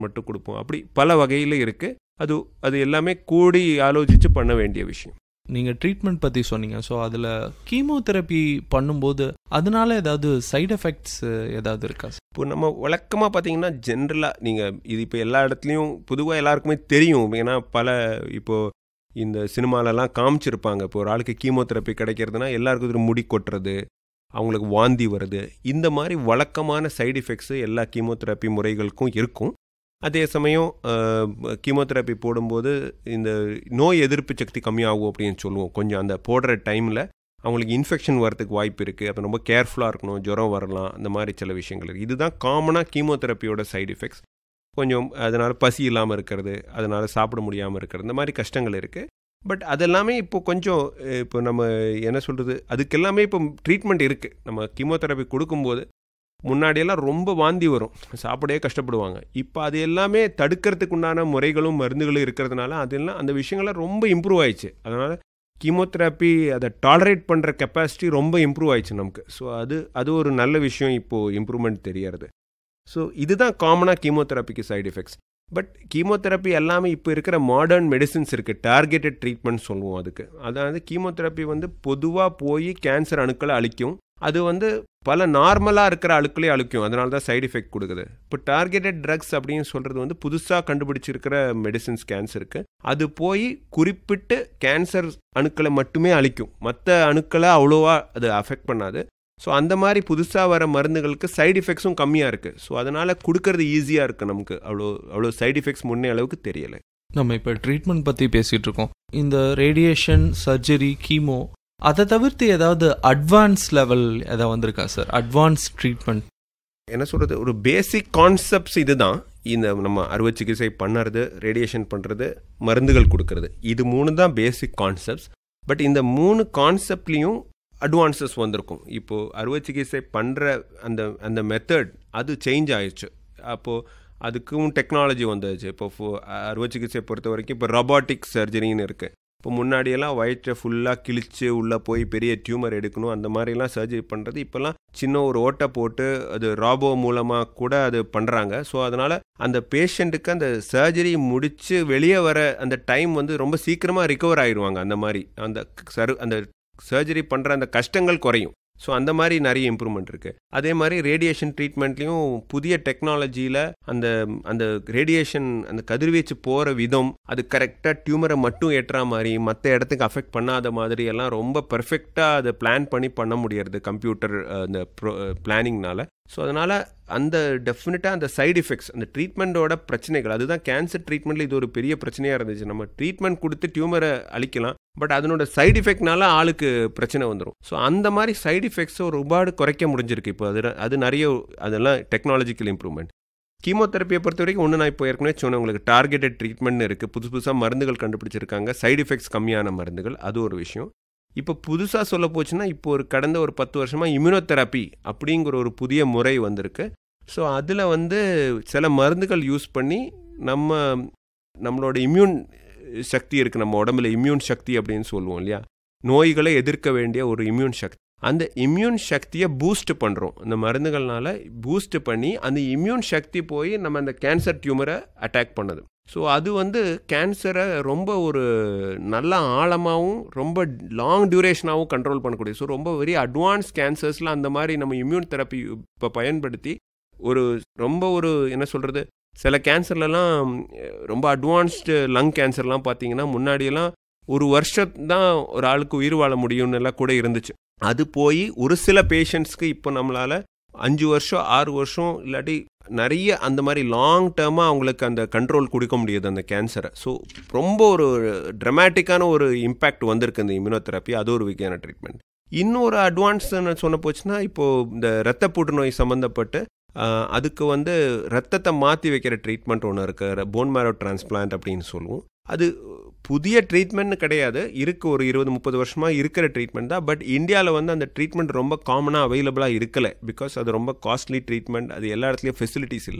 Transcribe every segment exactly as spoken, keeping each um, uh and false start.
மட்டும் கொடுப்போம். அப்படி பல வகையில் இருக்குது. அது அது எல்லாமே கூடி ஆலோசித்து பண்ண வேண்டிய விஷயம். நீங்கள் ட்ரீட்மெண்ட் பற்றி சொன்னீங்க. ஸோ அதில் கீமோதெரப்பி பண்ணும்போது அதனால ஏதாவது சைடு எஃபெக்ட்ஸ் ஏதாவது இருக்கா? இப்போ நம்ம வழக்கமாக பார்த்தீங்கன்னா ஜென்ரலாக நீங்கள் இது இப்போ எல்லா இடத்துலையும் பொதுவாக எல்லாருக்குமே தெரியும். ஏன்னா பல இப்போது இந்த சினிமாலெலாம் காமிச்சிருப்பாங்க. இப்போ ஒரு ஆளுக்கு கீமோதெரப்பி கிடைக்கிறதுனா எல்லாருக்கும் ஒரு முடி கொட்டுறது, அவங்களுக்கு வாந்தி வருது, இந்த மாதிரி வழக்கமான சைடு எஃபெக்ட்ஸு எல்லா கீமோதெரப்பி முறைகளுக்கும் இருக்கும். அதே சமயம் கீமோதெரப்பி போடும்போது இந்த நோய் எதிர்ப்பு சக்தி கம்மியாகும் அப்படின்னு சொல்லுவோம். கொஞ்சம் அந்த போடுற டைமில் அவங்களுக்கு இன்ஃபெக்ஷன் வரதுக்கு வாய்ப்பு இருக்குது. அப்போ ரொம்ப கேர்ஃபுல்லாக இருக்கணும், ஜுரம் வரலாம், அந்த மாதிரி சில விஷயங்கள் இருக்குது. இதுதான் காமனாக கீமோதெரப்பியோட சைடு எஃபெக்ட்ஸ். கொஞ்சம் அதனால் பசி இல்லாமல் இருக்கிறது, அதனால் சாப்பிட முடியாமல் இருக்கிறது, இந்த மாதிரி கஷ்டங்கள் இருக்குது. பட் அதெல்லாமே இப்போ கொஞ்சம் இப்போ நம்ம என்ன சொல்கிறது, அதுக்கு எல்லாமே இப்போ ட்ரீட்மெண்ட் இருக்குது. நம்ம கீமோதெரப்பி கொடுக்கும்போது முன்னாடியெல்லாம் ரொம்ப வாந்தி வரும், சாப்பிடவே கஷ்டப்படுவாங்க. இப்போ அது எல்லாமே தடுக்கிறதுக்கு உண்டான முறைகளும் மருந்துகளும் இருக்கிறதுனால அதெல்லாம் அந்த விஷயங்கள்லாம் ரொம்ப இம்ப்ரூவ் ஆயிடுச்சு. அதனால் கீமோதெரப்பி அதை டாலரேட் பண்ணுற கெப்பாசிட்டி ரொம்ப இம்ப்ரூவ் ஆயிடுச்சு நமக்கு. ஸோ அது அது ஒரு நல்ல விஷயம், இப்போது இம்ப்ரூவ்மெண்ட் தெரியறது. ஸோ இதுதான் காமனாக கீமோதெரப்பிக்கு சைடு எஃபெக்ட்ஸ். பட் கீமோதெரப்பி எல்லாமே இப்போ இருக்கிற மாடர்ன் மெடிசின்ஸ் இருக்குது, டார்கெட்டட் ட்ரீட்மெண்ட் சொல்லுவோம் அதுக்கு. அதாவது கீமோதெரப்பி வந்து பொதுவாக போய் கேன்சர் அணுக்களை அழிக்கும். அது வந்து பல நார்மலாக இருக்கிற அணுக்களே அழிக்கும், அதனால தான் சைடு எஃபெக்ட் கொடுக்குது. இப்போ டார்கெட்டட் ட்ரக்ஸ் அப்படின்னு சொல்கிறது வந்து புதுசாக கண்டுபிடிச்சிருக்கிற மெடிசின்ஸ் கேன்சருக்கு. அது போய் குறிப்பிட்டு கேன்சர் அணுக்களை மட்டுமே அழிக்கும், மற்ற அணுக்களை அவ்வளோவா அது அஃபெக்ட் பண்ணாது. ஸோ அந்த மாதிரி புதுசாக வர மருந்துகளுக்கு சைடு எஃபெக்ட்ஸும் கம்மியாக இருக்குது. ஸோ அதனால் கொடுக்கறது ஈஸியாக இருக்குது நமக்கு. அவ்வளோ அவ்வளோ சைடு எஃபெக்ட்ஸ் முன்னே அளவுக்கு தெரியலை. நம்ம இப்போ ட்ரீட்மெண்ட் பற்றி பேசிகிட்டு இருக்கோம். இந்த ரேடியேஷன், சர்ஜரி, கீமோ, அதை தவிர்த்து ஏதாவது அட்வான்ஸ் லெவல் ஏதாவது வந்திருக்கா சார்? அட்வான்ஸ் ட்ரீட்மெண்ட் என்ன சொல்கிறது, ஒரு பேசிக் கான்செப்ட்ஸ் இது தான். இந்த நம்ம அறுவை சிகிச்சை பண்ணுறது, ரேடியேஷன் பண்ணுறது, மருந்துகள் கொடுக்கறது, இது மூணு தான் பேசிக் கான்செப்ட்ஸ். பட் இந்த மூணு கான்செப்ட்லேயும் அட்வான்சஸ் வந்திருக்கும். இப்போது அறுவை சிகிச்சை பண்ணுற அந்த அந்த மெத்தட் அது சேஞ்ச் ஆயிடுச்சு. அப்போது அதுக்கும் டெக்னாலஜி வந்துச்சு. இப்போ அறுவை சிகிச்சை பொறுத்த வரைக்கும் இப்போ ரொபாட்டிக் சர்ஜரின்னு இருக்குது. இப்போ முன்னாடியெல்லாம் வயிற்றை ஃபுல்லாக கிழிச்சு உள்ளே போய் பெரிய டியூமர் எடுக்கணும், அந்த மாதிரிலாம் சர்ஜரி பண்ணுறது. இப்போல்லாம் சின்ன ஒரு ஓட்டை போட்டு அது ராபோ மூலமாக கூட அது பண்ணுறாங்க. ஸோ அதனால் அந்த பேஷண்ட்டுக்கு அந்த சர்ஜரி முடித்து வெளியே வர அந்த டைம் வந்து ரொம்ப சீக்கிரமாக ரிகவர் ஆகிடுவாங்க. அந்த மாதிரி அந்த சரு அந்த சர்ஜரி பண்ணுற அந்த கஷ்டங்கள் குறையும். ஸோ அந்த மாதிரி நிறைய இம்ப்ரூவ்மெண்ட் இருக்குது. அதே மாதிரி ரேடியேஷன் ட்ரீட்மெண்ட்லேயும் புதிய டெக்னாலஜியில் அந்த அந்த ரேடியேஷன் அந்த கதிர்வீச்சு போகிற விதம் அது கரெக்டாக டியூமரை மட்டும் ஏற்றுற மாதிரி மற்ற இடத்துக்கு அஃபெக்ட் பண்ணாத மாதிரி எல்லாம் ரொம்ப பர்ஃபெக்டாக அதை பிளான் பண்ணி பண்ண முடியறது கம்ப்யூட்டர் அந்த ப்ரோ பிளானிங்னால. ஸோ அதனால் அந்த டெஃபினட்டாக அந்த சைடு எஃபெக்ட்ஸ், அந்த ட்ரீட்மெண்ட்டோட பிரச்சனைகள், அதுதான் கேன்சர் ட்ரீட்மெண்ட்டில் இது ஒரு பெரிய பிரச்சனையாக இருந்துச்சு. நம்ம ட்ரீட்மெண்ட் கொடுத்து டியூமரை அழிக்கலாம், பட் அதனோட சைடு எஃபெக்ட்னால ஆளுக்கு பிரச்சனை வந்துடும். ஸோ அந்த மாதிரி சைடு எஃபெக்ட்ஸை ஒரு ரூபாடு குறைக்க முடிஞ்சிருக்கு. இப்போ அது அது நிறைய அதெல்லாம் டெக்னாலஜிக்கல் இம்ப்ரூவ்மெண்ட். கீமோதெரப்பியை பொறுத்த வரைக்கும் ஒன்று நான் இப்போ ஏற்கனவே சொன்னேன் உங்களுக்கு, டார்கெட்டட் ட்ரீட்மெண்ட்னு இருக்குது. புதுசு புதுசாக மருந்துகள் கண்டுபிடிச்சிருக்காங்க, சைடு எஃபெக்ட்ஸ் கம்மியான மருந்துகள், அது ஒரு விஷயம். இப்போ புதுசாக சொல்ல போச்சுன்னா இப்போ ஒரு கடந்த ஒரு பத்து வருஷமாக இம்யூனோதெரப்பி அப்படிங்கிற ஒரு புதிய முறை வந்திருக்கு. ஸோ அதில் வந்து சில மருந்துகள் யூஸ் பண்ணி நம்ம நம்மளோட இம்யூன் சக்தி இருக்குது, நம்ம உடம்புல இம்யூன் சக்தி அப்படின்னு சொல்லுவோம் இல்லையா, நோய்களை எதிர்க்க வேண்டிய ஒரு இம்யூன் சக்தி, அந்த இம்யூன் சக்தியை பூஸ்ட் பண்ணுறோம். அந்த மருந்துகள்னால பூஸ்ட் பண்ணி அந்த இம்யூன் சக்தி போய் நம்ம அந்த கேன்சர் டியூமரை அட்டாக் பண்ணுது. ஸோ அது வந்து கேன்சரை ரொம்ப ஒரு நல்ல ஆழமாகவும் ரொம்ப லாங் டியூரேஷனாகவும் கண்ட்ரோல் பண்ணக்கூடிய, ஸோ ரொம்ப வெரி அட்வான்ஸ் கேன்சர்ஸில் அந்த மாதிரி நம்ம இம்யூன் தெரப்பி இப்போ பயன்படுத்தி ஒரு ரொம்ப ஒரு என்ன சொல்கிறது, சில கேன்சர்லலாம் ரொம்ப அட்வான்ஸ்டு லங் கேன்சர்லாம் பார்த்தீங்கன்னா முன்னாடியெல்லாம் ஒரு வருஷம் தான் ஒரு ஆளுக்கு உயிர் வாழ முடியும்னு எல்லாம் கூட இருந்துச்சு. அது போய் ஒரு சில பேஷண்ட்ஸ்க்கு இப்போ நம்மளால் அஞ்சு வருஷம் ஆறு வருஷம் இல்லாட்டி நிறைய அந்த மாதிரி லாங் டேர்மாக அவங்களுக்கு அந்த கண்ட்ரோல் கொடுக்க முடியுது அந்த கேன்சரை. ஸோ ரொம்ப ஒரு ட்ரமேட்டிக்கான ஒரு இம்பேக்ட் வந்திருக்கு இந்த இம்யூனோதெரப்பி. அது ஒரு வகையான ட்ரீட்மெண்ட். இன்னொரு அட்வான்ஸ் சொன்ன போச்சுன்னா இப்போது இந்த இரத்த புற்றுநோய் சம்மந்தப்பட்டு அதுக்கு வந்து ரத்தத்தை மாற்றி வைக்கிற ட்ரீட்மெண்ட் ஒன்று இருக்குது, போன் மேரோ டிரான்ஸ்பிளான்ட் அப்படின்னு சொல்லுவோம். அது புதிய ட்ரீட்மெண்ட்னு கிடையாது, இருக்குது ஒரு இருபது முப்பது வருஷமாக இருக்கிற ட்ரீட்மெண்ட் தான். பட் இந்தியாவில் வந்து அந்த ட்ரீட்மெண்ட் ரொம்ப காமனாக அவைலபிளாக இருக்கலை, பிகாஸ் அது ரொம்ப காஸ்ட்லி ட்ரீட்மெண்ட், அது எல்லா இடத்துலையும் ஃபெசிலிட்டிஸ் இல்லை.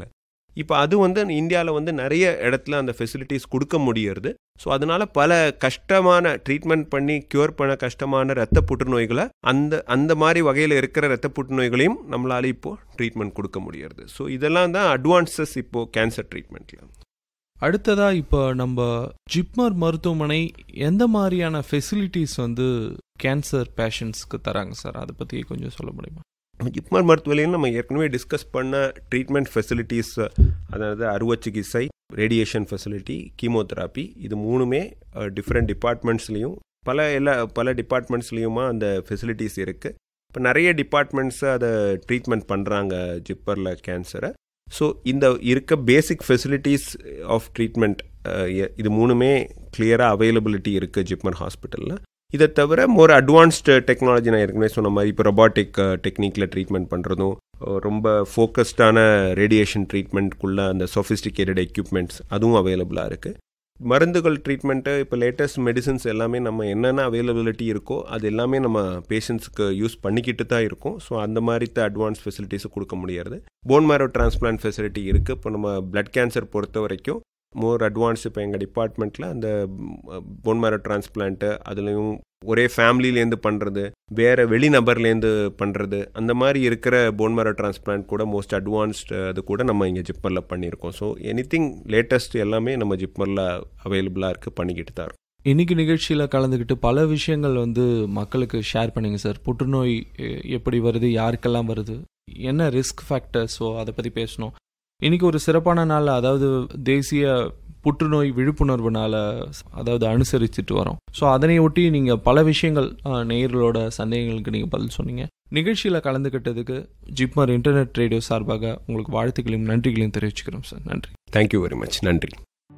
இப்போ அது வந்து இந்தியாவில் வந்து நிறைய இடத்துல அந்த ஃபெசிலிட்டிஸ் கொடுக்க முடியறது. ஸோ அதனால பல கஷ்டமான ட்ரீட்மெண்ட் பண்ணி க்யூர் பண்ண கஷ்டமான ரத்த புற்றுநோய்களை அந்த அந்த மாதிரி வகையில் இருக்கிற ரத்த புற்றுநோய்களையும் நம்மளால இப்போ ட்ரீட்மெண்ட் கொடுக்க முடியறது. ஸோ இதெல்லாம் தான் அட்வான்சஸ் இப்போ கேன்சர் ட்ரீட்மெண்ட்ல. அடுத்ததா இப்போ நம்ம ஜிப்மர் மருத்துவமனை எந்த மாதிரியான ஃபெசிலிட்டிஸ் வந்து கேன்சர் பேஷண்ட்ஸ்க்கு தராங்க சார், அதை பற்றி கொஞ்சம் சொல்ல முடியுமா? ஜிப்மர் மருத்துவமனையில் நம்ம ஏற்கனவே டிஸ்கஸ் பண்ண ட்ரீட்மெண்ட் ஃபெசிலிட்டிஸ், அதாவது அறுவை சிகிச்சை, ரேடியேஷன் ஃபெசிலிட்டி, கீமோதெராப்பி, இது மூணுமே டிஃப்ரெண்ட் டிபார்ட்மெண்ட்ஸ்லேயும் பல எல்லா பல டிபார்ட்மெண்ட்ஸ்லேயுமா அந்த ஃபெசிலிட்டிஸ் இருக்குது. இப்போ நிறைய டிபார்ட்மெண்ட்ஸை அதை ட்ரீட்மெண்ட் பண்ணுறாங்க ஜிப்பரில் கேன்சரை. ஸோ இந்த இருக்க பேசிக் ஃபெசிலிட்டிஸ் ஆஃப் ட்ரீட்மெண்ட் இது மூணுமே கிளியராக அவைலபிலிட்டி இருக்குது ஜிப்மர் ஹாஸ்பிட்டலில். இதை தவிர மோர் அட்வான்ஸ்டு டெக்னாலஜி, நான் ஏற்கனவே சொன்ன மாதிரி இப்போ ரொபாட்டிக் டெக்னிக்கில் ட்ரீட்மெண்ட் பண்ணுறதும், ரொம்ப ஃபோக்கஸ்டான ரேடியேஷன் ட்ரீட்மெண்ட்குள்ளே அந்த சொஃபிஸ்டிகேட்டட் எக்யூப்மெண்ட்ஸ் அதுவும் அவைலபிளாக இருக்குது. மருந்துகள் ட்ரீட்மெண்ட்டு இப்போ லேட்டஸ்ட் மெடிசன்ஸ் எல்லாமே நம்ம என்னென்ன அவைலபிலிட்டி இருக்கோ அது எல்லாமே நம்ம பேஷண்ட்ஸுக்கு யூஸ் பண்ணிக்கிட்டு தான் இருக்கோம். ஸோ அந்த மாதிரி தான் அட்வான்ஸ் ஃபெசிலிட்டிஸை கொடுக்க முடியாது. போன் மேரோ டிரான்ஸ்பிளான்ட் ஃபெசிலிட்டி இருக்குது. இப்போ நம்ம பிளட் கேன்சர் பொறுத்த வரைக்கும் மோர் அட்வான்ஸ் இப்போ எங்கள் டிபார்ட்மெண்ட்டில் அந்த போன் மேரோ டிரான்ஸ்பிளான்ட்டு, அதுலேயும் ஒரே ஃபேமிலியிலேருந்து பண்ணுறது, வேறு வெளிநபர்லேருந்து பண்ணுறது, அந்த மாதிரி இருக்கிற போன் மேரோ டிரான்ஸ்பிளான்ட் கூட மோஸ்ட் அட்வான்ஸ்டு அது கூட நம்ம இங்கே ஜிப்மரில் பண்ணியிருக்கோம். ஸோ எனிதிங் லேட்டஸ்ட் எல்லாமே நம்ம ஜிப்மரில் அவைலபிளாக இருக்குது, பண்ணிக்கிட்டு தான் இருக்கும். இன்னைக்கு நிகழ்ச்சியில் கலந்துக்கிட்டு பல விஷயங்கள் வந்து மக்களுக்கு ஷேர் பண்ணிங்க சார். புற்றுநோய் எப்படி வருது, யாருக்கெல்லாம் வருது, என்ன ரிஸ்க் ஃபேக்டர், ஸோ அதை பற்றி பேசணும். இன்னைக்கு ஒரு சிறப்பான நாள், அதாவது தேசிய புற்றுநோய் விழிப்புணர்வு நாள அதாவது அனுசரிச்சுட்டு வரோம். ஸோ அதனை ஒட்டி நீங்கள் பல விஷயங்கள் நேயர்களோட சந்தேகங்களுக்கு நீங்கள் பதில் சொன்னீங்க. நிகழ்ச்சியில் கலந்துக்கிட்டதுக்கு ஜிப்மர் இன்டர்நெட் ரேடியோ சார்பாக உங்களுக்கு வாழ்த்துக்களையும் நன்றிகளையும் தெரிவிச்சுக்கிறோம் சார். நன்றி. Thank you very much. நன்றி.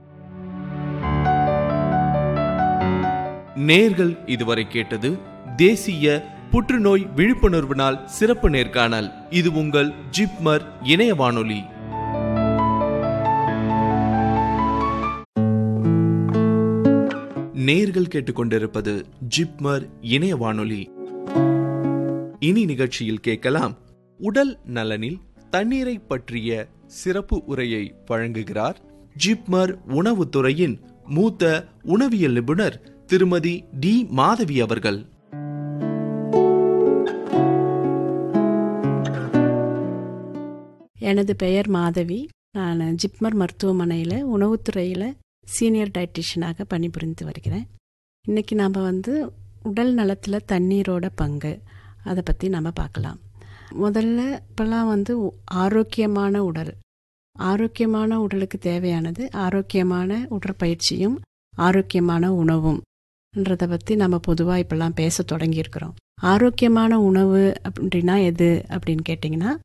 நேர்கள் இதுவரை கேட்டது தேசிய புற்றுநோய் விழிப்புணர்வு நாள் சிறப்பு நேர்காணல். இது உங்கள் ஜிப்மர் இணைய வானொலி. நேர்கள் கேட்டுக்கொண்டிருப்பது ஜிப்மர் இணைய வானொலி. இனி நிகழ்ச்சியில் கேட்கலாம், உடல் நலனில் தண்ணீரை பற்றிய சிறப்பு உரையை வழங்குகிறார் ஜிப்மர் உணவுத்துறையின் மூத்த உணவியல் நிபுணர் திருமதி டி மாதவி அவர்கள். எனது பெயர் மாதவி. நான் ஜிப்மர் மருத்துவமனையில் உணவுத்துறையில் சீனியர் டயட்டிஷியனாக பணிபுரிந்து வருகிறேன். இன்றைக்கி நாம் வந்து உடல் நலத்தில் தண்ணீரோட பங்கு அதை பற்றி நம்ம பார்க்கலாம். முதல்ல இப்போல்லாம் வந்து ஆரோக்கியமான உடல், ஆரோக்கியமான உடலுக்கு தேவையானது ஆரோக்கியமான உடற்பயிற்சியும் ஆரோக்கியமான உணவும்ன்றதை பற்றி நம்ம பொதுவாக இப்போல்லாம் பேச தொடங்கியிருக்கிறோம். ஆரோக்கியமான உணவு அப்படின்னா எது அப்படின்னு கேட்டிங்கன்னா,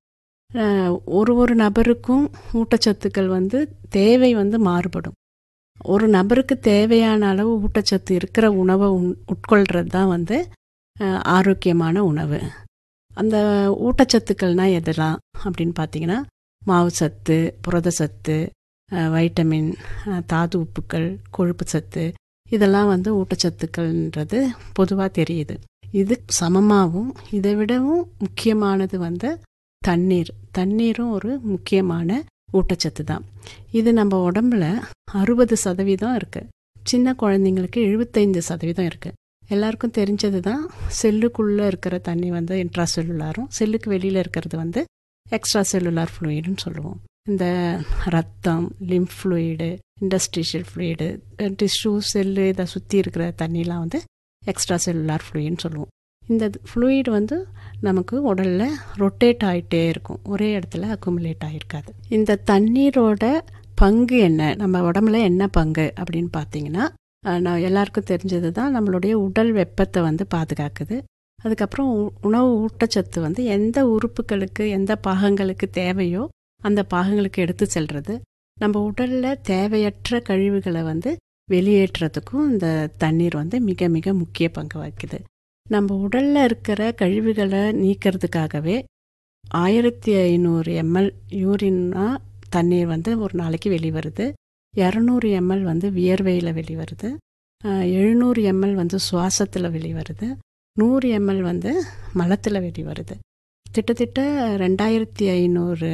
ஒரு ஒரு நபருக்கும் ஊட்டச்சத்துக்கள் வந்து தேவை வந்து மாறுபடும். ஒரு நபருக்கு தேவையான அளவு ஊட்டச்சத்து இருக்கிற உணவை உட்கொள்கிறது தான் வந்து ஆரோக்கியமான உணவு. அந்த ஊட்டச்சத்துக்கள்னால் எதெல்லாம் அப்படின்னு பார்த்தீங்கன்னா, மாவு சத்து, புரத சத்து, வைட்டமின், தாது உப்புக்கள், கொழுப்பு சத்து, இதெல்லாம் வந்து ஊட்டச்சத்துக்கள்ன்றது பொதுவாக தெரியுது. இது சமமாகவும் இதை விடவும் முக்கியமானது வந்து தண்ணீர். தண்ணீரும் ஒரு முக்கியமான ஊட்டச்சத்து தான். இது நம்ம உடம்புல அறுபது சதவீதம் இருக்குது. சின்ன குழந்தைங்களுக்கு எழுபத்தைந்து சதவீதம் இருக்குது. எல்லாருக்கும் தெரிஞ்சது தான், செல்லுக்குள்ளே இருக்கிற தண்ணி வந்து இன்ட்ரா செல்லுலாரும், செல்லுக்கு வெளியில் இருக்கிறது வந்து எக்ஸ்ட்ரா செல்லுலார் ஃப்ளூயிடுன்னு சொல்லுவோம். இந்த ரத்தம், lymph fluid, industrial fluid, tissue, cell, இதை சுற்றி இருக்கிற தண்ணிலாம் வந்து எக்ஸ்ட்ரா செல்லுலார் ஃப்ளூயிடுன்னு சொல்லுவோம். இந்த ஃப்ளூயிட் வந்து நமக்கு உடலில் ரொட்டேட் ஆகிட்டே இருக்கும், ஒரே இடத்துல அக்குமுலேட் ஆகிருக்காது. இந்த தண்ணீரோட பங்கு என்ன, நம்ம உடம்புல என்ன பங்கு அப்படின்னு பார்த்தீங்கன்னா, நான் எல்லாருக்கும் தெரிஞ்சது தான், நம்மளுடைய உடல் வெப்பத்தை வந்து பாதுகாக்குது. அதுக்கப்புறம் உணவு ஊட்டச்சத்து வந்து எந்த உறுப்புகளுக்கு எந்த பாகங்களுக்கு தேவையோ அந்த பாகங்களுக்கு எடுத்து செல்வது, நம்ம உடலில் தேவையற்ற கழிவுகளை வந்து வெளியேற்றுறதுக்கும் இந்த தண்ணீர் வந்து மிக மிக முக்கிய பங்கு வகிக்குது. நம்ம உடலில் இருக்கிற கழிவுகளை நீக்கிறதுக்காகவே ஆயிரத்தி ஐநூறு எம்எல் யூரின்னா தண்ணீர் வந்து ஒரு நாளைக்கு வெளிவருது. இரநூறு எம்எல் வந்து வியர்வையில் வெளிவருது, எழுநூறு எம்எல் வந்து சுவாசத்தில் வெளிவருது, நூறு எம்எல் வந்து மலத்தில் வெளிவருது. கிட்டத்தட்ட ரெண்டாயிரத்தி ஐநூறு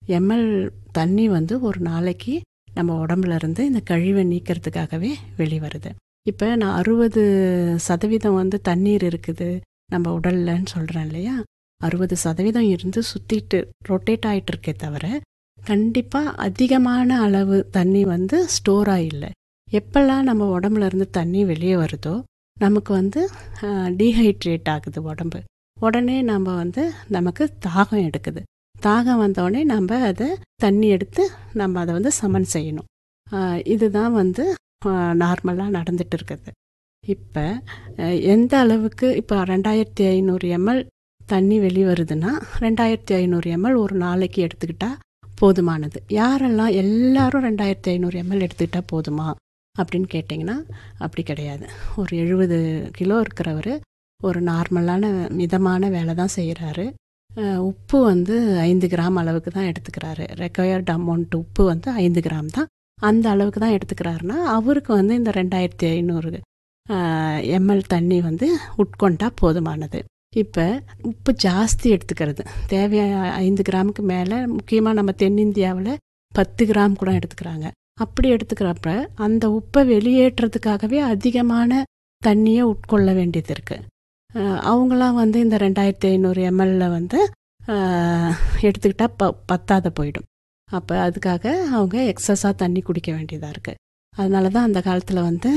எம்எல் தண்ணி வந்து ஒரு நாளைக்கு நம்ம உடம்புல இருந்து இந்த கழிவை நீக்கிறதுக்காகவே வெளிவருது. இப்போ நான் அறுபது சதவீதம் வந்து தண்ணீர் இருக்குது நம்ம உடல்லன்னு சொல்கிறேன் இல்லையா, அறுபது சதவீதம் இருந்து சுற்றிட்டு ரொட்டேட் ஆகிட்டு இருக்கே தவிர கண்டிப்பாக அதிகமான அளவு தண்ணி வந்து ஸ்டோர் ஆகில்லை. எப்பெல்லாம் நம்ம உடம்புல இருந்து தண்ணி வெளியே வருதோ நமக்கு வந்து டீஹைட்ரேட் ஆகுது உடம்பு. உடனே நம்ம வந்து நமக்கு தாகம் எடுக்குது. தாகம் வந்தோடனே நம்ம அதை தண்ணி எடுத்து நம்ம அதை வந்து சமன் செய்யணும். இதுதான் வந்து நார்மலாக நடந்துட்டு இருக்குது. இப்போ எந்த அளவுக்கு இப்போ ரெண்டாயிரத்தி ஐநூறு எம்எல் தண்ணி வெளிவருதுன்னா ரெண்டாயிரத்தி ஐநூறு எம்எல் ஒரு நாளைக்கு எடுத்துக்கிட்டால் போதுமானது. யாரெல்லாம் எல்லாரும் ரெண்டாயிரத்தி ஐநூறு எம்எல் எடுத்துக்கிட்டால் போதுமா அப்படின்னு கேட்டிங்கன்னா அப்படி கிடையாது. ஒரு எழுபது கிலோ இருக்கிறவர் ஒரு நார்மலான மிதமான வேலை தான் செய்கிறாரு. உப்பு வந்து ஐந்து கிராம் அளவுக்கு தான் எடுத்துக்கிறாரு. ரெக்வயர்டு அமௌண்ட் உப்பு வந்து ஐந்து கிராம் தான், அந்த அளவுக்கு தான் எடுத்துக்கிறாருன்னா அவருக்கு வந்து இந்த ரெண்டாயிரத்தி ஐநூறு எம்எல் தண்ணி வந்து உட்கொண்டா போதுமானது. இப்போ உப்பு ஜாஸ்தி எடுத்துக்கிறது தேவையான ஐந்து கிராமுக்கு மேலே, முக்கியமாக நம்ம தென்னிந்தியாவில் பத்து கிராம் கூட எடுத்துக்கிறாங்க. அப்படி எடுத்துக்கிறப்ப அந்த உப்பை வெளியேற்றதுக்காகவே அதிகமான தண்ணியை உட்கொள்ள வேண்டியது இருக்குது. அவங்களாம் வந்து இந்த ரெண்டாயிரத்தி ஐநூறு எம்எல்ல வந்து எடுத்துக்கிட்டால் ப பத்தாத போயிடும். அப்போ அதுக்காக அவங்க எக்ஸஸாக தண்ணி குடிக்க வேண்டியதாக இருக்குது. அதனால தான் அந்த காலத்தில் வந்து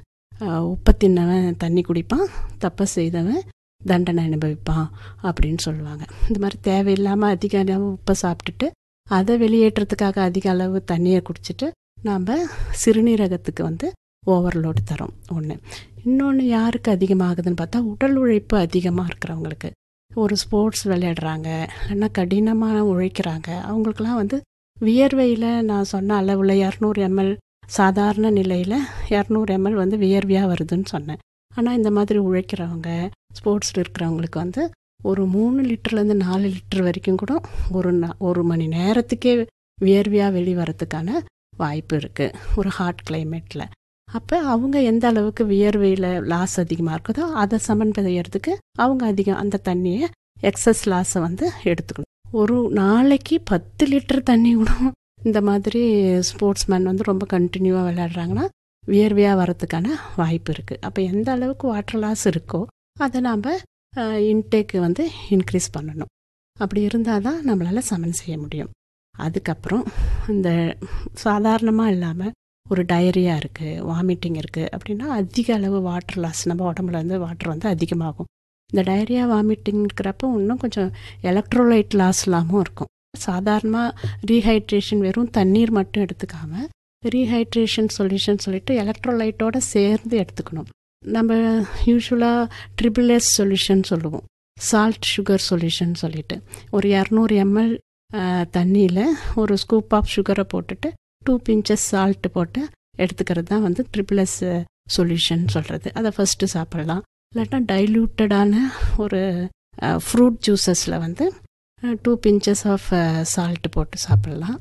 உப்பை தின்னவன் தண்ணி குடிப்பான், தப்பை செய்தவன் தண்டனை அனுபவிப்பான் அப்படின்னு சொல்லுவாங்க. இந்த மாதிரி தேவையில்லாமல் அதிக அளவு உப்பை சாப்பிட்டுட்டு அதை வெளியேற்றத்துக்காக அதிக அளவு தண்ணியை குடிச்சிட்டு நாம் சிறுநீரகத்துக்கு வந்து ஓவர்லோடு தரோம் ஒன்று. இன்னொன்று யாருக்கு அதிகமாகுதுன்னு பார்த்தா உடல் உழைப்பு அதிகமாக இருக்கிறவங்களுக்கு, ஒரு ஸ்போர்ட்ஸ் விளையாடுறாங்க இல்லைன்னா கடினமாக உழைக்கிறாங்க, அவங்களுக்கெல்லாம் வந்து வியர்வையில் நான் சொன்ன அளவில் இரநூறு எம்எல் சாதாரண நிலையில் இரநூறு எம்எல் வந்து வியர்வையாக வருதுன்னு சொன்னேன். ஆனால் இந்த மாதிரி உழைக்கிறவங்க ஸ்போர்ட்ஸில் இருக்கிறவங்களுக்கு வந்து ஒரு மூணு லிட்டர்லேருந்து நாலு லிட்டர் வரைக்கும் கூட ஒரு ஒரு மணி நேரத்துக்கே வியர்வையாக வெளிவரத்துக்கான வாய்ப்பு இருக்குது ஒரு ஹாட் கிளைமேட்டில். அப்போ அவங்க எந்த அளவுக்கு வியர்வையில் லாஸ் அதிகமாக இருக்குதோ அதை சமன் செய்யறதுக்கு அவங்க அதிகம் அந்த தண்ணியை எக்ஸஸ் லாஸை வந்து எடுத்துக்கணும். ஒரு நாளைக்கு பத்து லிட்டர் தண்ணி கூட இந்த மாதிரி ஸ்போர்ட்ஸ் மேன் வந்து ரொம்ப கண்டினியூவாக விளையாடுறாங்கன்னா வியர்வையாக வரத்துக்கான வாய்ப்பு இருக்குது. அப்போ எந்த அளவுக்கு வாட்டர் லாஸ் இருக்கோ அதை நாம் இன்டேக்கு வந்து இன்க்ரீஸ் பண்ணணும். அப்படி இருந்தால் தான் நம்மளால் சமன் செய்ய முடியும். அதுக்கப்புறம் இந்த சாதாரணமாக இல்லாமல் ஒரு டயரியா இருக்குது, வாமிட்டிங் இருக்குது அப்படின்னா அதிக அளவு வாட்டர் லாஸ் நம்ம உடம்புல இருந்து வாட்டர் வந்து அதிகமாகும். இந்த டயரியா வாமிட்டிங் இருக்கிறப்ப இன்னும் கொஞ்சம் எலக்ட்ரோலைட் லாஸ் இல்லாமல் இருக்கும். சாதாரணமாக ரீஹைட்ரேஷன் வெறும் தண்ணீர் மட்டும் எடுத்துக்காமல் ரீஹைட்ரேஷன் சொல்யூஷன் சொல்லிட்டு எலக்ட்ரோலைட்டோடு சேர்ந்து எடுத்துக்கணும். நம்ம யூஸ்வலாக ட்ரிபிள் எஸ் சொல்யூஷன் சொல்லுவோம், சால்ட் சுகர் சொல்யூஷன் சொல்லிட்டு ஒரு இரநூறு எம்எல் தண்ணியில் ஒரு ஸ்கூப் ஆஃப் சுகரை போட்டுட்டு டூ பிஞ்சஸ் சால்ட்டு போட்டு எடுத்துக்கிறது தான் வந்து ட்ரிபிள் எஸ் சொல்யூஷன் சொல்கிறது. அதை ஃபஸ்ட்டு சாப்பிட்லாம். இல்லாட்டா டைல்யூட்டடான ஒரு ஃப்ரூட் ஜூஸஸில் வந்து டூ பிஞ்சஸ் ஆஃப் சால்ட்டு போட்டு சாப்பிட்லாம்.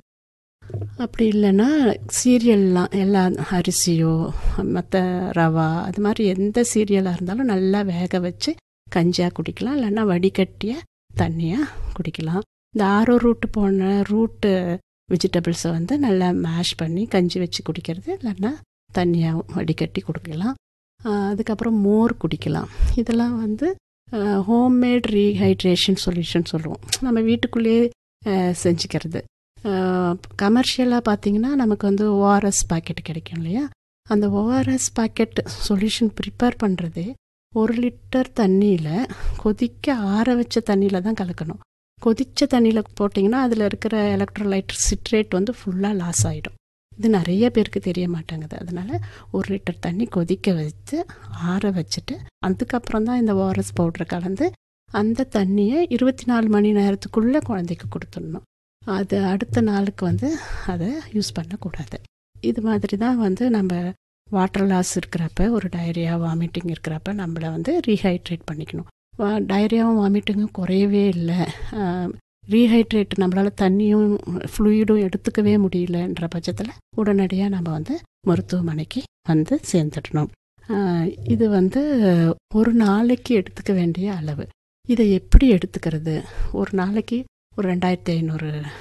அப்படி இல்லைன்னா சீரியல்லாம் எல்லா அரிசியோ மற்ற ரவா அது மாதிரி எந்த சீரியலாக இருந்தாலும் நல்லா வேக வச்சு கஞ்சியாக குடிக்கலாம், இல்லைன்னா வடிகட்டிய தண்ணியாக குடிக்கலாம். இந்த ஆரோ ரூட்டு போன ரூட்டு வெஜிடபிள்ஸை வந்து நல்லா மேஷ் பண்ணி கஞ்சி வச்சு குடிக்கிறது, இல்லைன்னா தண்ணியாக வடிகட்டி குடிக்கலாம். அதுக்கப்புறம் மோர் குடிக்கலாம். இதெல்லாம் வந்து ஹோம்மேட் ரீஹைட்ரேஷன் சொல்யூஷன் சொல்லுவோம், நம்ம வீட்டுக்குள்ளேயே செஞ்சுக்கிறது. கமர்ஷியலாக பார்த்திங்கன்னா நமக்கு வந்து ஓஆர்எஸ் பாக்கெட் கிடைக்கும் இல்லையா, அந்த ஓஆர்எஸ் பாக்கெட் சொல்யூஷன் ப்ரிப்பேர் பண்ணுறதே ஒரு லிட்டர் தண்ணியில் கொதிக்க ஆற வச்ச தண்ணியில் தான் கலக்கணும். கொதித்த தண்ணியில் போட்டிங்கன்னா அதில் இருக்கிற எலக்ட்ரோலைட் சிட்ரேட் வந்து ஃபுல்லாக லாஸ் ஆகிடும். இது நிறைய பேருக்கு தெரிய மாட்டேங்குது. அதனால் ஒரு லிட்டர் தண்ணி கொதிக்க வச்சு ஆற வச்சுட்டு அதுக்கப்புறம் தான் இந்த ஓஆர்எஸ் பவுடரை கலந்து அந்த தண்ணியை இருபத்தி நாலு மணி நேரத்துக்குள்ளே குழந்தைக்கு கொடுத்துடணும். அது அடுத்த நாளுக்கு வந்து அதை யூஸ் பண்ணக்கூடாது. இது மாதிரி தான் வந்து நம்ம வாட்டர் லாஸ் இருக்கிறப்ப ஒரு டயரியா வாமிட்டிங் இருக்கிறப்ப நம்மளை வந்து ரீஹைட்ரேட் பண்ணிக்கணும். வா டயரியாவும் வாமிட்டிங்கும் குறையவே இல்லை, ரீஹைட்ரேட் நம்மளால் தண்ணியும் ஃப்ளூயிடும் எடுத்துக்கவே முடியலன்ற பட்சத்தில் உடனடியாக நம்ம வந்து மருத்துவமனைக்கு வந்து சேர்ந்துடணும். இது வந்து ஒரு நாளைக்கு எடுத்துக்க வேண்டிய அளவு. இதை எப்படி எடுத்துக்கிறது? ஒரு நாளைக்கு ஒரு ரெண்டாயிரத்தி ஐநூறு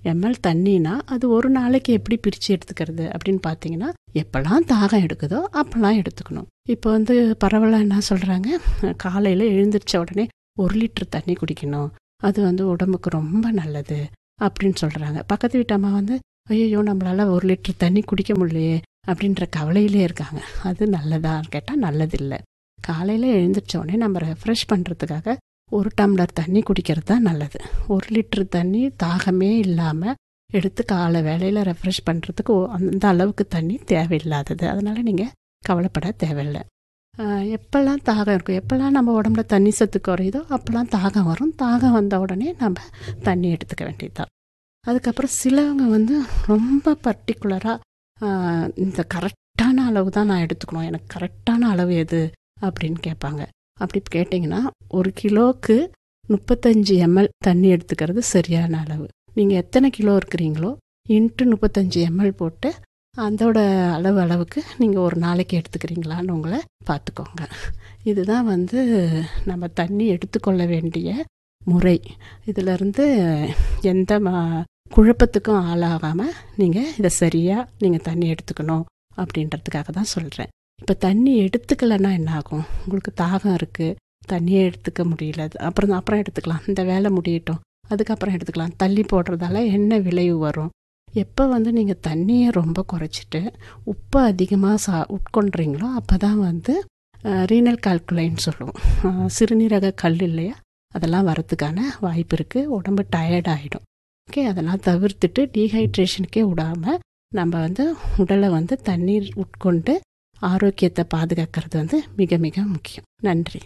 எம்எல் தண்ணினா அது ஒரு நாளைக்கு எப்படி பிரித்து எடுத்துக்கிறது அப்படின்னு பார்த்தீங்கன்னா, எப்போல்லாம் தாகம் எடுக்குதோ அப்போல்லாம் எடுத்துக்கணும். இப்போ வந்து பரவலாக என்ன சொல்கிறாங்க, காலையில் எழுந்திரிச்ச உடனே ஒரு லிட்டர் தண்ணி குடிக்கணும், அது வந்து உடம்புக்கு ரொம்ப நல்லது அப்படின்னு சொல்கிறாங்க. பக்கத்து வீட்டு அம்மா வந்து ஐயோ நம்மளால ஒரு லிட்டர் தண்ணி குடிக்க முடியலையே அப்படின்ற கவலையிலே இருக்காங்க. அது நல்லதான்னு கேட்டால் நல்லதில்லை. காலையில் எழுந்திரிச்ச உடனே நம்ம ரெஃப்ரெஷ் பண்ணுறதுக்காக ஒரு டம்ளர் தண்ணி குடிக்கிறது தான் நல்லது. ஒரு லிட்டர் தண்ணி தாகமே இல்லாமல் எடுத்து காலை வேலையில் ரெஃப்ரெஷ் பண்ணுறதுக்கு அந்த அளவுக்கு தண்ணி தேவையில்லாதது. அதனால் நீங்கள் கவலைப்பட தேவையில்லை. எப்போல்லாம் தாகம் இருக்கும், எப்போல்லாம் நம்ம உடம்புல தண்ணி சத்து குறையுதோ அப்போல்லாம் தாகம் வரும். தாகம் வந்த உடனே நம்ம தண்ணி எடுத்துக்க வேண்டியதுதான். அதுக்கப்புறம் சிலவங்க வந்து ரொம்ப பர்டிகுலராக இந்த கரெக்டான அளவு தான் நான் எடுத்துக்கணும், எனக்கு கரெக்டான அளவு எது அப்படின்னு கேட்பாங்க. அப்படி கேட்டிங்கன்னா, ஒரு கிலோவுக்கு முப்பத்தஞ்சு எம்எல் தண்ணி எடுத்துக்கிறது சரியான அளவு. நீங்கள் எத்தனை கிலோ இருக்கிறீங்களோ இன்ட்டு முப்பத்தஞ்சு எம்எல் போட்டு அதோட அளவு அளவுக்கு நீங்கள் ஒரு நாளைக்கு எடுத்துக்கிறீங்களான்னு உங்களை பார்த்துக்கோங்க. இதுதான் வந்து நம்ம தண்ணி எடுத்துக்கொள்ள வேண்டிய முறை. இதிலிருந்து எந்த மா குழப்பத்துக்கும் ஆளாகாமல் நீங்கள் இதை சரியாக நீங்கள் தண்ணி எடுத்துக்கணும் அப்படின்றதுக்காக தான் சொல்கிறேன். இப்போ தண்ணி எடுத்துக்கலைன்னா என்ன ஆகும், உங்களுக்கு தாகம் இருக்குது, தண்ணியே எடுத்துக்க முடியல, அப்புறம் அப்புறம் எடுத்துக்கலாம், இந்த வேலை முடியட்டும் அதுக்கப்புறம் எடுத்துக்கலாம், தள்ளி போடுறதால என்ன விளைவு வரும்? எப்போ வந்து நீங்கள் தண்ணியை ரொம்ப குறைச்சிட்டு உப்பு அதிகமாக சா உட்கொண்டுறீங்களோ அப்போ தான் வந்து ரீனல் கால்குலைன்னு சொல்லுவோம், சிறுநீரக கல் இல்லையா, அதெல்லாம் வரத்துக்கான வாய்ப்பு இருக்குது. உடம்பு டயர்ட் ஆகிடும். ஓகே, அதெல்லாம் தவிர்த்துட்டு டீஹைட்ரேஷனுக்கே விடாமல் நம்ம வந்து உடலை வந்து தண்ணீர் உட்கொண்டு ஆரோக்கியத்தை பாதுகாக்கிறது வந்து மிக மிக முக்கியம். நன்றி.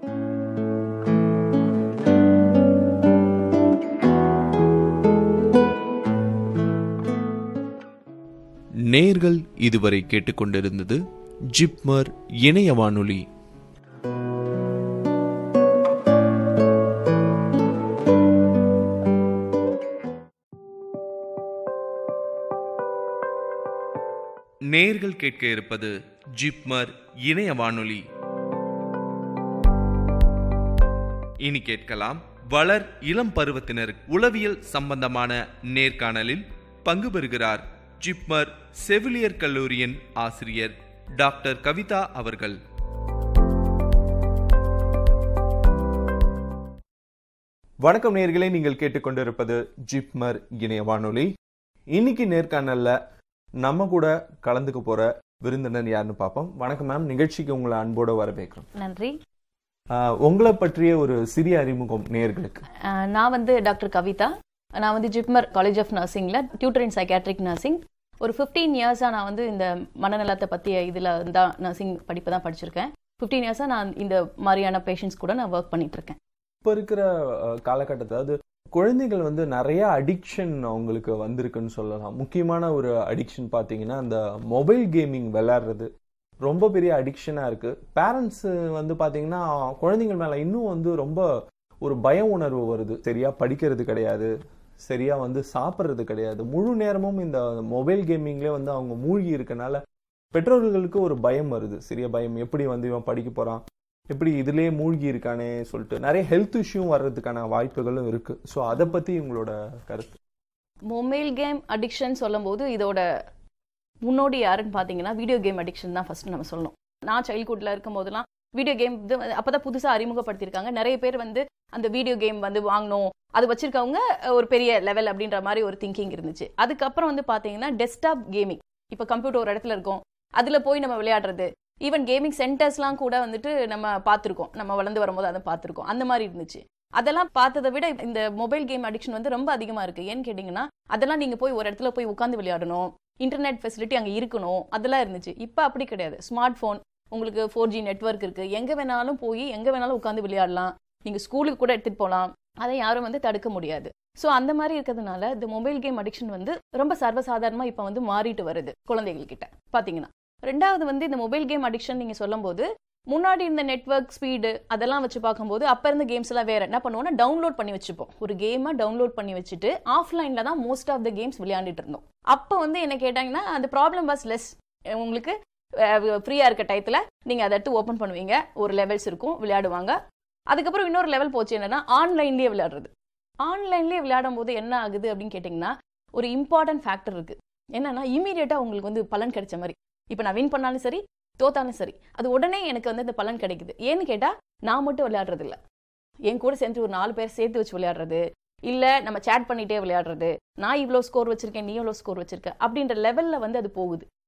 நேர்கள் இதுவரை கேட்டுக்கொண்டிருந்தது ஜிப்மர் இணைய வானொலி. நேர்கள் கேட்க இருப்பது ஜிப்மர் இணைய வானொலி. இனி கேட்கலாம் வளர் இளம் பருவத்தினர் உளவியல் சம்பந்தமான நேர்காணலில் பங்கு பெறுகிறார் ஜிப்மர் செவிலியர் கல்லூரியின் ஆசிரியர் டாக்டர் கவிதா அவர்கள். வணக்கம் நேயர்களே, நீங்கள் கேட்டுக்கொண்டிருப்பது ஜிப்மர் இணைய வானொலி. இன்னைக்கு நேர்காணல்ல நம்ம கூட கலந்துக்க போற விருந்தினர் யாருன்னு பார்ப்போம். வணக்கம் மேம், நிகழ்ச்சிக்கு உங்களை அன்போட வரவேற்கிறோம். நன்றி. உங்களை பற்றிய ஒரு சிறிய அறிமுகம் நேயர்களுக்கு. நான் வந்து டாக்டர் கவிதா. நான் வந்து JIPMER college of நர்சிங்ல tutor in psychiatric nursing. ஒரு ஃபிஃப்டீன் இயர்ஸா நான் வந்து இந்த மனநலத்தை பற்றிய இதில் தான் நர்சிங் படிப்பு தான் படிச்சிருக்கேன். ஃபிஃப்டீன் இயர்ஸா நான் இந்த மாதிரியான பேஷண்ட்ஸ் கூட நான் ஒர்க் பண்ணிட்டு இருக்கேன். இப்போ இருக்கிற காலகட்டத்தில் அதாவது குழந்தைகள் வந்து நிறைய அடிக்ஷன் அவங்களுக்கு வந்திருக்குன்னு சொல்லலாம். முக்கியமான ஒரு அடிக்ஷன் பார்த்தீங்கன்னா அந்த மொபைல் கேமிங் விளையாடுறது ரொம்ப பெரிய அடிக்ஷனாக இருக்குது. பேரண்ட்ஸ் வந்து பார்த்தீங்கன்னா குழந்தைங்கள் மேலே இன்னும் வந்து ரொம்ப ஒரு பய உணர்வு வருது. சரியா படிக்கிறது கிடையாது, சரியா வந்து சாப்பிட்றது கிடையாது, முழு நேரமும் இந்த மொபைல் கேமிங்லேயே வந்து அவங்க மூழ்கி இருக்கனால பெற்றோர்களுக்கு ஒரு பயம் வருது. சரியா பயம், எப்படி வந்து இவன் படிக்க போகிறான், எப்படி இதுலேயே மூழ்கி இருக்கானே சொல்லிட்டு நிறைய ஹெல்த் இஷ்யூ வர்றதுக்கான வாய்ப்புகளும் இருக்கு. ஸோ அதை பற்றி உங்களோட கருத்து. மொபைல் கேம் அடிக்ஷன் சொல்லும் போது இதோட முன்னோடி யாருன்னு பார்த்தீங்கன்னா வீடியோ கேம் அடிக்ஷன் தான் ஃபர்ஸ்ட் நம்ம சொல்லணும். நான் சைல்ட்ஹுட்ல இருக்கும் போதெல்லாம் வீடியோ கேம் இது அப்பதான் புதுசாக அறிமுகப்படுத்தியிருக்காங்க. நிறைய பேர் வந்து அந்த வீடியோ கேம் வந்து வாங்கணும், அது வச்சிருக்கவங்க ஒரு பெரிய லெவல் அப்படின்ற மாதிரி ஒரு திங்கிங் இருந்துச்சு. அதுக்கப்புறம் வந்து பார்த்தீங்கன்னா டெஸ்க்டாப் கேமிங், இப்போ கம்ப்யூட்டர் ஒரு இடத்துல இருக்கும், அதில் போய் நம்ம விளையாடுறது, ஈவன் கேமிங் சென்டர்ஸ்லாம் கூட வந்துட்டு நம்ம பார்த்துருக்கோம், நம்ம வளர்ந்து வரும்போது அதை பார்த்துருக்கோம். அந்த மாதிரி இருந்துச்சு. அதெல்லாம் பார்த்ததை விட இந்த மொபைல் கேம் அடிக்ஷன் வந்து ரொம்ப அதிகமாக இருக்குது. ஏன்னு கேட்டிங்கன்னா அதெல்லாம் நீங்கள் போய் ஒரு இடத்துல போய் உட்காந்து விளையாடணும், இன்டர்நெட் ஃபெசிலிட்டி அங்கே இருக்கணும், அதெல்லாம் இருந்துச்சு. இப்போ அப்படி கிடையாது. ஸ்மார்ட் ஃபோன், உங்களுக்கு ஃபோர் ஜி நெட்வொர்க் இருக்குது, எங்கே வேணாலும் போய் எங்கே வேணாலும் உட்காந்து விளையாடலாம், நீங்கள் ஸ்கூலுக்கு கூட எடுத்துகிட்டு போகலாம், அதை யாரும் வந்து தடுக்க முடியாது. ஸோ அந்த மாதிரி இருக்கிறதுனால இந்த மொபைல் கேம் அடிக்ஷன் வந்து ரொம்ப சர்வசாதாரணமாக இப்போ வந்து மாறிட்டு வருது குழந்தைகள்கிட்ட பார்த்தீங்கன்னா. ரெண்டாவது வந்து இந்த மொபைல் கேம் அடிக்ஷன் நீங்கள் சொல்லும் போது முன்னாடி இந்த நெட்வொர்க் ஸ்பீடு அதெல்லாம் வச்சு பார்க்கும்போது அப்போ இருந்த கேம்ஸ் எல்லாம் வேற என்ன பண்ணுவோம்னா டவுன்லோட் பண்ணி வச்சுப்போம். ஒரு கேமை டவுன்லோட் பண்ணி வச்சுட்டு ஆஃப்லைனில் தான் மோஸ்ட் ஆஃப் த கேம்ஸ் விளையாண்டுட்டு இருந்தோம். அப்போ வந்து என்ன கேட்டாங்கன்னா அந்த ப்ராப்ளம் வாஸ் லெஸ். உங்களுக்கு ஃப்ரீயாக இருக்க டயத்தில் நீங்கள் அதை எடுத்து ஓப்பன் பண்ணுவீங்க, ஒரு லெவல்ஸ் இருக்கும், விளையாடுவாங்க. அதுக்கப்புறம் இன்னொரு லெவல் போச்சு, என்னன்னா ஆன்லைன்லேயே விளையாடுறது. ஆன்லைன்லேயே விளையாடும் போது என்ன ஆகுது அப்படின்னு கேட்டிங்கன்னா ஒரு இம்பார்ட்டன்ட் ஃபேக்டர் இருக்கு. என்னன்னா இமீடியட்டா உங்களுக்கு வந்து பலன் கிடைச்ச மாதிரி. இப்போ நான் வின் பண்ணாலும் சரி தோத்தாலும் சரி அது உடனே எனக்கு வந்து அந்த பலன் கிடைக்குது. ஏன்னு கேட்டா நான் மட்டும் விளையாடுறது இல்லை, என் கூட சேர்ந்து ஒரு நாலு பேர் சேர்த்து வச்சு விளையாடுறது, இல்ல நம்ம சேட் பண்ணிட்டே விளையாடுறது, நான் இவ்வளோ ஸ்கோர் வச்சிருக்கேன் நீ எவ்வளோ ஸ்கோர் வச்சிருக்க அப்படின்ற லெவல்ல வந்து அது போகுது.